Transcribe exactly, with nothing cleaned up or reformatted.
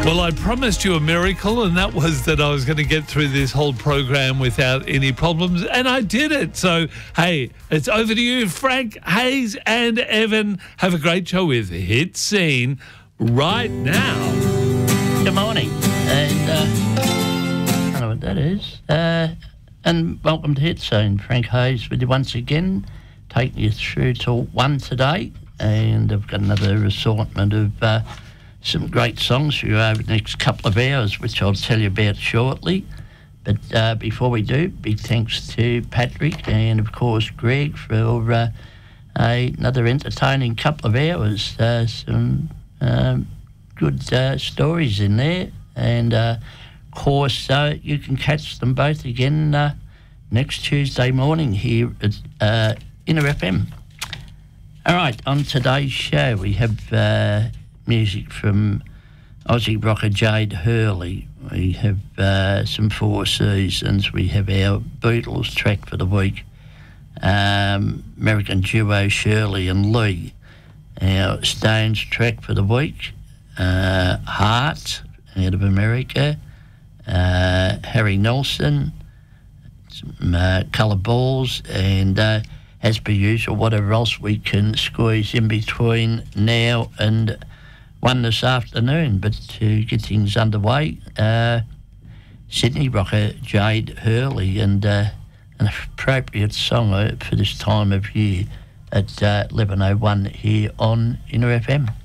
Well, I promised you a miracle, and that was that I was going to get through this whole program without any problems, and I did it. So, hey, it's over to you, Frank, Hayes and Evan. Have a great show with Hit Scene right now. Good morning, and uh, I don't know what that is. Uh, and welcome to Hit Scene. Frank Hayes with you once again, taking you through till one today, and I've got another assortment of uh, some great songs for you over the next couple of hours, which I'll tell you about shortly. But uh, before we do, big thanks to Patrick and, of course, Greg for uh, a, another entertaining couple of hours. Uh, some um, good uh, stories in there. And, uh, of course, uh, you can catch them both again uh, next Tuesday morning here at uh, Inner F M. All right, on today's show, we have Uh, music from Aussie rocker Jade Hurley. We have uh, some Four Seasons. We have our Beatles track for the week. Um, American duo Shirley and Lee. Our Stones track for the week. Uh, Heart out of America. Uh, Harry Nelson. Some uh, colour balls. And uh, as per usual, whatever else we can squeeze in between now and one this afternoon. But to get things underway, uh, Sydney rocker Jade Hurley, and uh, an appropriate song for this time of year at uh, eleven oh one here on Inner F M.